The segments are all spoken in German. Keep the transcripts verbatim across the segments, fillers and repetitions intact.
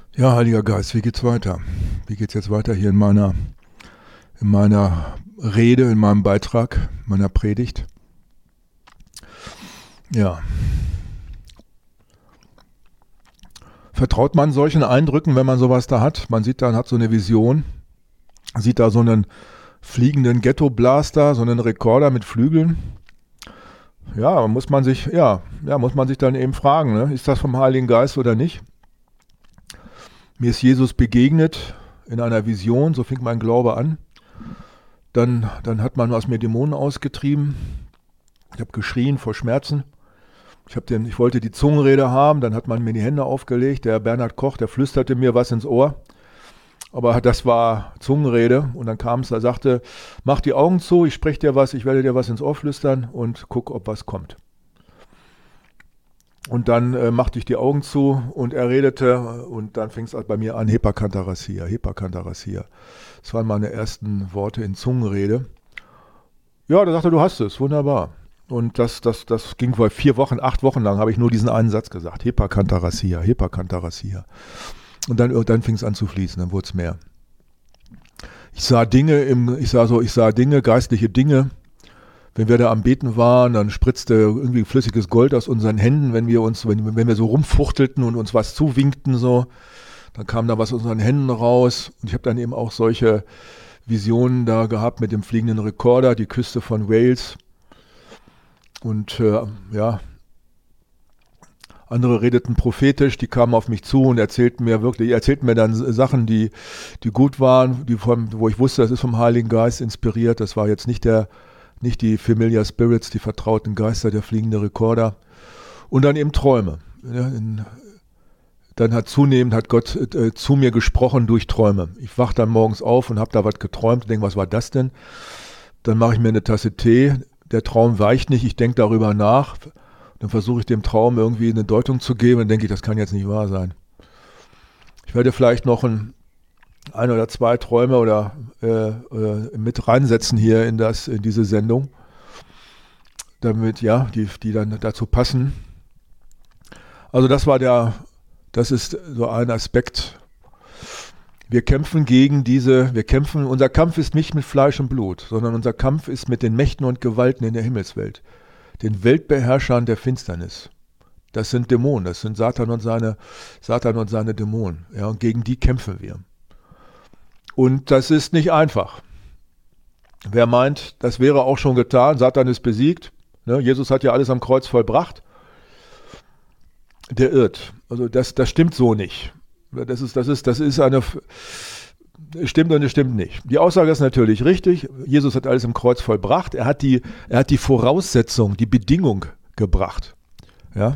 Ja, Heiliger Geist, wie geht's weiter? Wie geht's jetzt weiter hier in meiner, in meiner Rede, in meinem Beitrag, meiner Predigt? Ja. Vertraut man solchen Eindrücken, wenn man sowas da hat? Man sieht dann, hat so eine Vision, sieht da so einen fliegenden Ghetto-Blaster, so einen Rekorder mit Flügeln. Ja, muss man sich, ja, ja, muss man sich dann eben fragen, ne? Ist das vom Heiligen Geist oder nicht? Mir ist Jesus begegnet in einer Vision, so fing mein Glaube an. Dann, dann hat man aus mir Dämonen ausgetrieben. Ich habe geschrien vor Schmerzen. Ich, hab den, ich wollte die Zungenrede haben, dann hat man mir die Hände aufgelegt. Der Bernhard Koch, der flüsterte mir was ins Ohr. Aber das war Zungenrede. Und dann kam es, er sagte, mach die Augen zu, ich spreche dir was, ich werde dir was ins Ohr flüstern und guck, ob was kommt. Und dann äh, machte ich die Augen zu und er redete und dann fing es bei mir an, Hepakantarassia, Hepakantarassia. Das waren meine ersten Worte in Zungenrede. Ja, da sagte er, du hast es, wunderbar. Und das, das, das ging vor vier Wochen, acht Wochen lang, habe ich nur diesen einen Satz gesagt, Hepakantarassia, Hepakantarassia. Und dann, dann fing es an zu fließen, dann wurde es mehr. Ich sah Dinge, im, ich sah so, ich sah Dinge, geistliche Dinge. Wenn wir da am Beten waren, dann spritzte irgendwie flüssiges Gold aus unseren Händen, wenn wir uns, wenn, wenn wir so rumfuchtelten und uns was zuwinkten, so, dann kam da was aus unseren Händen raus. Und ich habe dann eben auch solche Visionen da gehabt mit dem fliegenden Rekorder, die Küste von Wales. Und äh, ja, andere redeten prophetisch, die kamen auf mich zu und erzählten mir wirklich, erzählten mir dann Sachen, die, die gut waren, die von, wo ich wusste, das ist vom Heiligen Geist inspiriert. Das war jetzt nicht der Nicht die Familiar Spirits, die vertrauten Geister, der fliegende Rekorder. Und dann eben Träume. Ja, in, dann hat zunehmend hat Gott äh, zu mir gesprochen durch Träume. Ich wach dann morgens auf und habe da was geträumt und denke, was war das denn? Dann mache ich mir eine Tasse Tee. Der Traum weicht nicht, ich denke darüber nach. Dann versuche ich dem Traum irgendwie eine Deutung zu geben und denke ich, das kann jetzt nicht wahr sein. Ich werde vielleicht noch ein ein oder zwei Träume oder äh, äh, mit reinsetzen hier in, das, in diese Sendung, damit, ja, die, die dann dazu passen. Also das war der, das ist so ein Aspekt. Wir kämpfen gegen diese, wir kämpfen, unser Kampf ist nicht mit Fleisch und Blut, sondern unser Kampf ist mit den Mächten und Gewalten in der Himmelswelt, den Weltbeherrschern der Finsternis. Das sind Dämonen, das sind Satan und seine, Satan und seine Dämonen. Ja, und gegen die kämpfen wir. Und das ist nicht einfach. Wer meint, das wäre auch schon getan, Satan ist besiegt, ne? Jesus hat ja alles am Kreuz vollbracht, der irrt. Also das, das stimmt so nicht. Das ist, das ist, das ist eine, stimmt und es stimmt nicht. Die Aussage ist natürlich richtig, Jesus hat alles am Kreuz vollbracht, er hat die, er hat die Voraussetzung, die Bedingung gebracht. Ja.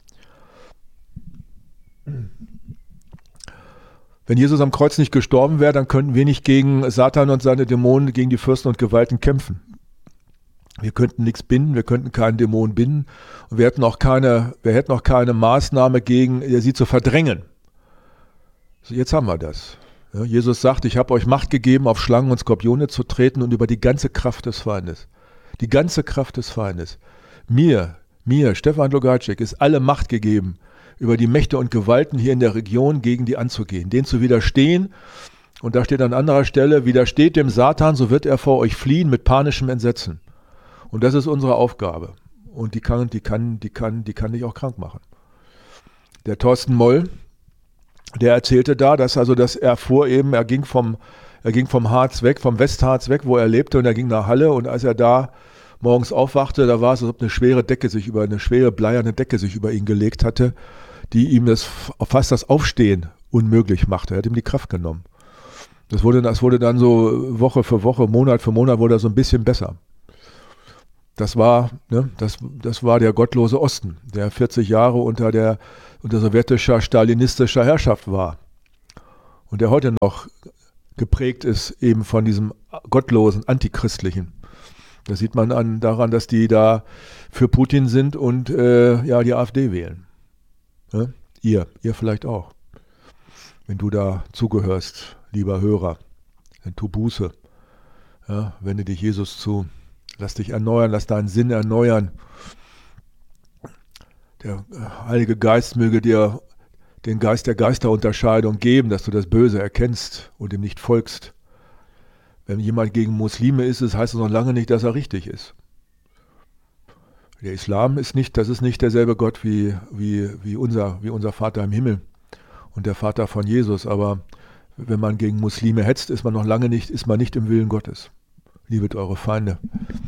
Wenn Jesus am Kreuz nicht gestorben wäre, dann könnten wir nicht gegen Satan und seine Dämonen, gegen die Fürsten und Gewalten kämpfen. Wir könnten nichts binden, wir könnten keinen Dämon binden und wir hätten auch keine, wir hätten auch keine Maßnahme gegen sie zu verdrängen. So, jetzt haben wir das. Ja, Jesus sagt, ich habe euch Macht gegeben, auf Schlangen und Skorpione zu treten und über die ganze Kraft des Feindes. Die ganze Kraft des Feindes. Mir, mir, Stefan Logatschek, ist alle Macht gegeben, über die Mächte und Gewalten hier in der Region gegen die anzugehen, denen zu widerstehen. Und da steht an anderer Stelle, widersteht dem Satan, so wird er vor euch fliehen mit panischem Entsetzen. Und das ist unsere Aufgabe. Und die kann, die kann, die kann, die kann dich auch krank machen. Der Thorsten Moll, der erzählte da, dass also, dass er fuhr eben, er ging vom, er ging vom Harz weg, vom Westharz weg, wo er lebte, und er ging nach Halle, und als er da morgens aufwachte, da war es, als ob eine schwere Decke sich über, eine schwere bleierne Decke sich über ihn gelegt hatte, die ihm das fast das Aufstehen unmöglich machte. Er hat ihm die Kraft genommen. Das wurde, das wurde dann so Woche für Woche, Monat für Monat wurde er so ein bisschen besser. Das war, ne, das, das war der gottlose Osten, der vierzig Jahre unter der unter sowjetischer, stalinistischer Herrschaft war. Und der heute noch geprägt ist eben von diesem gottlosen, antichristlichen. Das sieht man an, daran, dass die da für Putin sind und äh, ja, die AfD wählen. Ne? Ihr, ihr vielleicht auch. Wenn du da zugehörst, lieber Hörer, dann tu Buße. Ja, wende dich Jesus zu. Lass dich erneuern, lass deinen Sinn erneuern. Der Heilige Geist möge dir den Geist der Geisterunterscheidung geben, dass du das Böse erkennst und ihm nicht folgst. Wenn jemand gegen Muslime ist, das heißt das noch lange nicht, dass er richtig ist. Der Islam ist nicht, das ist nicht derselbe Gott wie, wie, wie, unser, wie unser Vater im Himmel und der Vater von Jesus. Aber wenn man gegen Muslime hetzt, ist man noch lange nicht, ist man nicht im Willen Gottes. Liebet eure Feinde.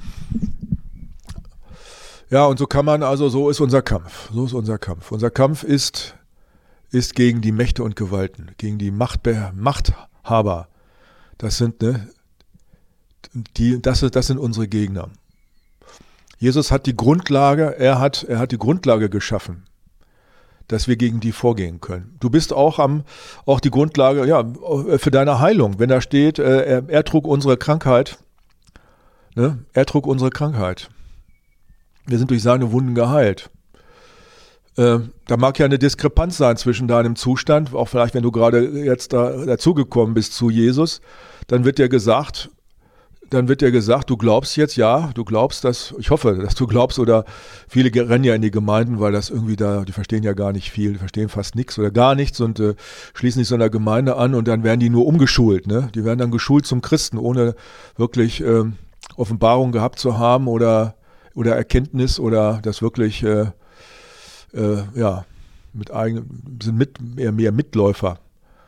Ja, und so kann man, also so ist unser Kampf. So ist unser Kampf. Unser Kampf ist, ist gegen die Mächte und Gewalten, gegen die Machtbe- Machthaber. Das sind, ne, die, das, das sind unsere Gegner. Jesus hat die Grundlage, er hat, er hat die Grundlage geschaffen, dass wir gegen die vorgehen können. Du bist auch am, auch die Grundlage, ja, für deine Heilung. Wenn da steht, er, er trug unsere Krankheit, ne, er trug unsere Krankheit. Wir sind durch seine Wunden geheilt. Äh, da mag ja eine Diskrepanz sein zwischen deinem Zustand, auch vielleicht, wenn du gerade jetzt da, dazugekommen bist zu Jesus, dann wird dir gesagt, dann wird dir gesagt, du glaubst jetzt, ja, du glaubst, dass, ich hoffe, dass du glaubst, oder viele rennen ja in die Gemeinden, weil das irgendwie da, die verstehen ja gar nicht viel, die verstehen fast nichts oder gar nichts und äh, schließen sich so einer Gemeinde an und dann werden die nur umgeschult, ne? Die werden dann geschult zum Christen, ohne wirklich äh, Offenbarung gehabt zu haben oder, oder Erkenntnis oder das wirklich, äh, äh, ja, mit eigenen, sind mit, eher mehr Mitläufer.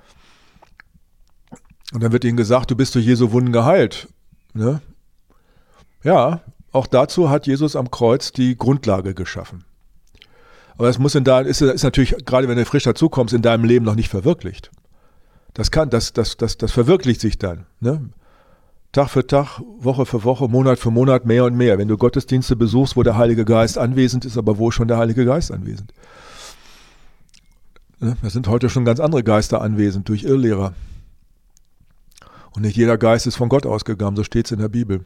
Und dann wird ihnen gesagt, du bist durch Jesu Wunden geheilt. Ne? Ja, auch dazu hat Jesus am Kreuz die Grundlage geschaffen. Aber es muss in da ist, ist natürlich, gerade wenn du frisch dazukommst, in deinem Leben noch nicht verwirklicht. Das kann, das, das, das, das verwirklicht sich dann. Ne? Tag für Tag, Woche für Woche, Monat für Monat mehr und mehr. Wenn du Gottesdienste besuchst, wo der Heilige Geist anwesend ist, aber wo ist schon der Heilige Geist anwesend? Ne? Da sind heute schon ganz andere Geister anwesend durch Irrlehrer. Und nicht jeder Geist ist von Gott ausgegangen, so steht es in der Bibel.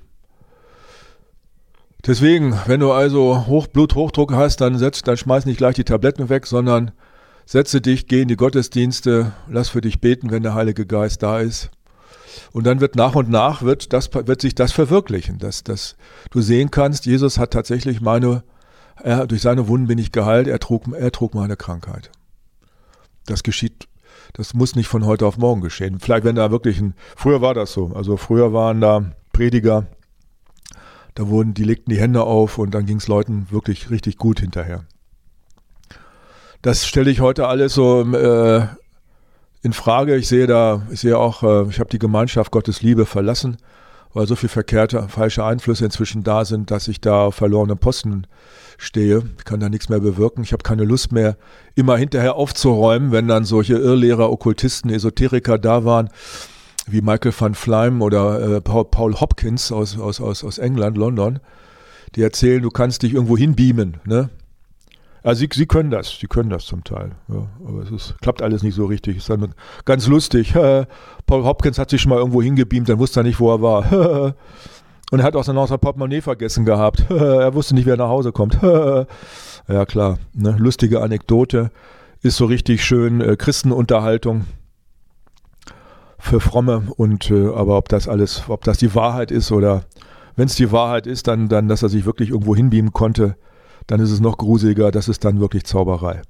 Deswegen, wenn du also Hoch, Bluthochdruck hast, dann, setz, dann schmeiß nicht gleich die Tabletten weg, sondern setze dich, geh in die Gottesdienste, lass für dich beten, wenn der Heilige Geist da ist. Und dann wird nach und nach wird, das, wird sich das verwirklichen, dass, dass du sehen kannst, Jesus hat tatsächlich meine, er, durch seine Wunden bin ich geheilt, er trug, er trug meine Krankheit. Das geschieht. Das muss nicht von heute auf morgen geschehen. Vielleicht, wenn da wirklich ein, früher war das so, also früher waren da Prediger, da wurden, die legten die Hände auf und dann ging es Leuten wirklich richtig gut hinterher. Das stelle ich heute alles so äh, in Frage. Ich sehe da, ich sehe auch, äh, ich habe die Gemeinschaft Gottes Liebe verlassen, weil so viel verkehrte, falsche Einflüsse inzwischen da sind, dass ich da auf verlorenen Posten stehe. Ich kann da nichts mehr bewirken. Ich habe keine Lust mehr, immer hinterher aufzuräumen, wenn dann solche Irrlehrer, Okkultisten, Esoteriker da waren, wie Michael van Fleim oder äh, Paul, Paul Hopkins aus, aus, aus, aus England, London, die erzählen, du kannst dich irgendwo hinbeamen. Ne? Also sie, sie können das, sie können das zum Teil. Ja, aber es ist, klappt alles nicht so richtig. Ist dann ganz lustig. Paul Hopkins hat sich schon mal irgendwo hingebeamt, dann wusste er nicht, wo er war. Und er hat auch sein Portemonnaie vergessen gehabt. Er wusste nicht, wer nach Hause kommt. Ja klar, ne? Lustige Anekdote. Ist so richtig schön äh, Christenunterhaltung für Fromme. Und äh, aber ob das alles, ob das die Wahrheit ist oder wenn es die Wahrheit ist, dann, dann, dass er sich wirklich irgendwo hinbeamen konnte, dann ist es noch gruseliger. Das ist dann wirklich Zauberei.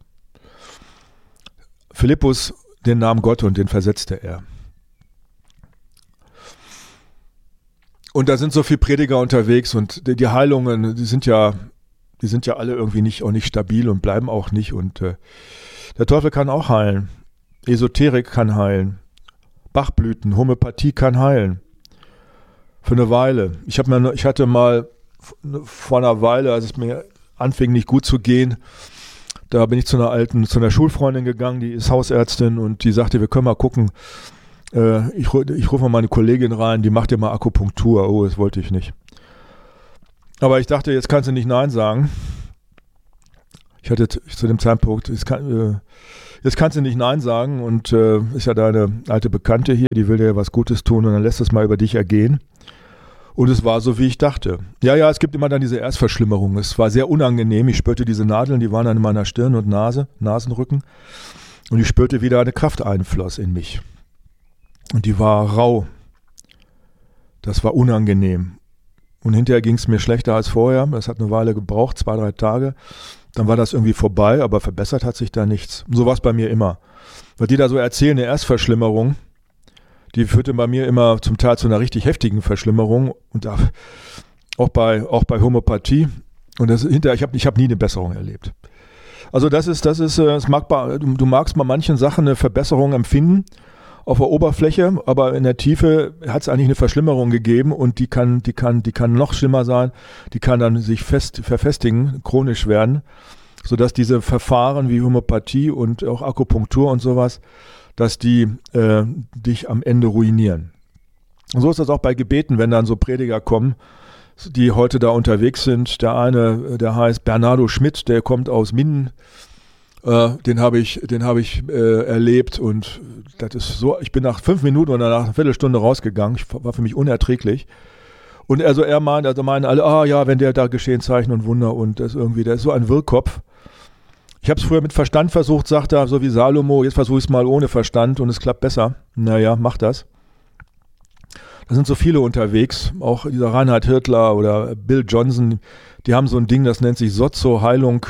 Philippus, den nahm Gott und den versetzte er. Und da sind so viele Prediger unterwegs und die, die Heilungen, die sind ja, die sind ja alle irgendwie nicht, auch nicht stabil und bleiben auch nicht. Und äh, der Teufel kann auch heilen. Esoterik kann heilen. Bachblüten, Homöopathie kann heilen. Für eine Weile. Ich habe mir, ich hatte mal vor einer Weile, als es mir anfing, nicht gut zu gehen, da bin ich zu einer alten, zu einer Schulfreundin gegangen, die ist Hausärztin und die sagte, wir können mal gucken. Ich, ich rufe mal meine Kollegin rein, die macht ja mal Akupunktur. Oh, das wollte ich nicht. Aber ich dachte, jetzt kannst du nicht Nein sagen. Ich hatte zu dem Zeitpunkt, jetzt, kann, jetzt kannst du nicht Nein sagen und äh, ist ja deine alte Bekannte hier, die will dir ja was Gutes tun und dann lässt es mal über dich ergehen. Und es war so, wie ich dachte. Ja, ja, es gibt immer dann diese Erstverschlimmerung. Es war sehr unangenehm. Ich spürte diese Nadeln, die waren dann in meiner Stirn und Nase, Nasenrücken. Und ich spürte, wie da eine Kraft einfloss in mich. Und die war rau. Das war unangenehm. Und hinterher ging es mir schlechter als vorher. Das hat eine Weile gebraucht, zwei, drei Tage. Dann war das irgendwie vorbei, aber verbessert hat sich da nichts. So war es bei mir immer. Was die da so erzählen, eine Erstverschlimmerung, die führte bei mir immer zum Teil zu einer richtig heftigen Verschlimmerung und auch bei, auch bei Homöopathie. Und das hinterher, ich habe ich hab nie eine Besserung erlebt. Also das ist, das ist, es mag bei, du, du magst bei manchen Sachen eine Verbesserung empfinden auf der Oberfläche, aber in der Tiefe hat es eigentlich eine Verschlimmerung gegeben und die kann, die kann, die kann noch schlimmer sein, die kann dann sich fest, verfestigen, chronisch werden, sodass diese Verfahren wie Homöopathie und auch Akupunktur und sowas, dass die äh, dich am Ende ruinieren. Und so ist das auch bei Gebeten, wenn dann so Prediger kommen, die heute da unterwegs sind. Der eine, der heißt Bernardo Schmidt, der kommt aus Minden. Äh, den habe ich, den habe ich äh, erlebt und das ist so. Ich bin nach fünf Minuten oder nach einer Viertelstunde rausgegangen. Ich, war für mich unerträglich. Und also er meint, also meinen alle, ah ja, wenn der da geschehen Zeichen und Wunder und das irgendwie, der ist so ein Wirrkopf. Ich habe es früher mit Verstand versucht, sagt er, so wie Salomo. Jetzt versuche ich es mal ohne Verstand und es klappt besser. Naja, mach das. Da sind so viele unterwegs, auch dieser Reinhard Hirtler oder Bill Johnson, die haben so ein Ding, das nennt sich Sozo-Heilung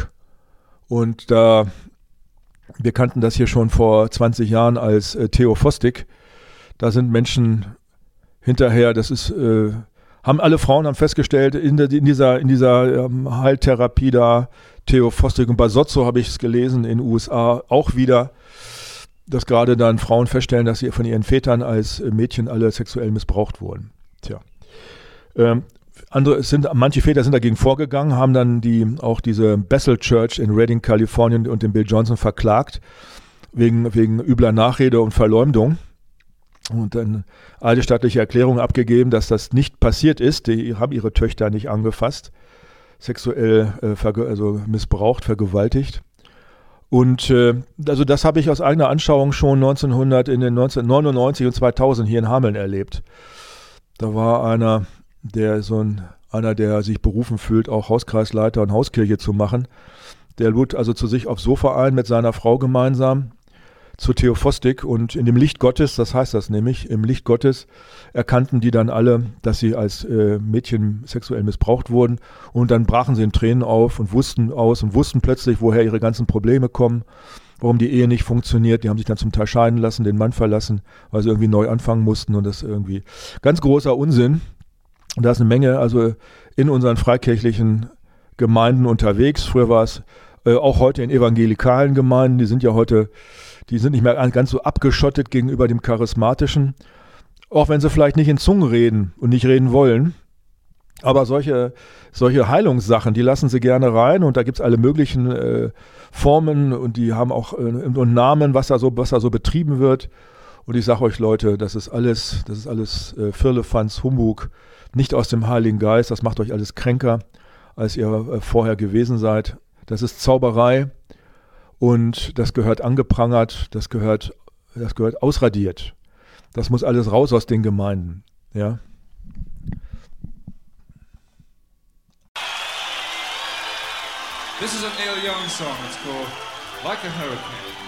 und da, wir kannten das hier schon vor zwanzig Jahren als äh, Theophotik, da sind Menschen hinterher, das ist, äh, haben alle Frauen haben festgestellt, in, der, in dieser, in dieser ähm, Heiltherapie da, Theophotik und bei Sozo habe ich es gelesen, in den U S A auch wieder, dass gerade dann Frauen feststellen, dass sie von ihren Vätern als Mädchen alle sexuell missbraucht wurden. Tja. Ähm, andere sind, manche Väter sind dagegen vorgegangen, haben dann die, auch diese Bethel Church in Redding, Kalifornien und den Bill Johnson verklagt, wegen, wegen übler Nachrede und Verleumdung. Und dann alte staatliche Erklärung abgegeben, dass das nicht passiert ist. Die haben ihre Töchter nicht angefasst, sexuell äh, verge- also missbraucht, vergewaltigt. Und äh, also das habe ich aus eigener Anschauung schon neunzehnhundert in den neunzehnhundertneunundneunzig und zweitausend hier in Hameln erlebt. Da war einer, der so ein einer, der sich berufen fühlt, auch Hauskreisleiter und Hauskirche zu machen. Der lud also zu sich aufs Sofa ein mit seiner Frau gemeinsam zur Theophostik und in dem Licht Gottes, das heißt das nämlich, im Licht Gottes erkannten die dann alle, dass sie als äh, Mädchen sexuell missbraucht wurden und dann brachen sie in Tränen auf und wussten aus und wussten plötzlich, woher ihre ganzen Probleme kommen, warum die Ehe nicht funktioniert. Die haben sich dann zum Teil scheiden lassen, den Mann verlassen, weil sie irgendwie neu anfangen mussten und das irgendwie ganz großer Unsinn. Und da ist eine Menge also in unseren freikirchlichen Gemeinden unterwegs. Früher war es äh, auch heute in evangelikalen Gemeinden, die sind ja heute Die sind nicht mehr ganz so abgeschottet gegenüber dem Charismatischen, auch wenn sie vielleicht nicht in Zungen reden und nicht reden wollen. Aber solche, solche Heilungssachen, die lassen sie gerne rein und da gibt es alle möglichen äh, Formen und die haben auch äh, und Namen, was da so, was da so betrieben wird. Und ich sage euch Leute, das ist alles, das ist alles äh, Firlefanz, Humbug, nicht aus dem Heiligen Geist, das macht euch alles kränker, als ihr äh, vorher gewesen seid. Das ist Zauberei. Und das gehört angeprangert, das gehört, das gehört ausradiert. Das muss alles raus aus den Gemeinden. Ja. This is a Neil Young song. It's called Like a Hurricane.